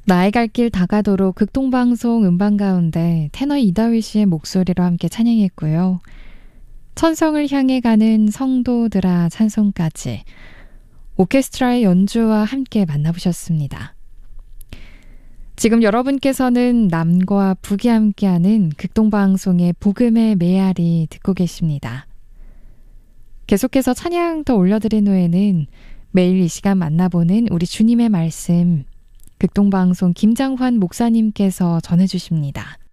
나의 갈 길 다가도록 극동방송 음반 가운데 테너 이다휘 씨의 목소리로 함께 찬양했고요. 천성을 향해 가는 성도들아 찬송까지 오케스트라의 연주와 함께 만나보셨습니다. 지금 여러분께서는 남과 북이 함께하는 극동방송의 복음의 메아리 듣고 계십니다. 계속해서 찬양 더 올려드린 후에는 매일 이 시간 만나보는 우리 주님의 말씀 극동방송 김장환 목사님께서 전해주십니다.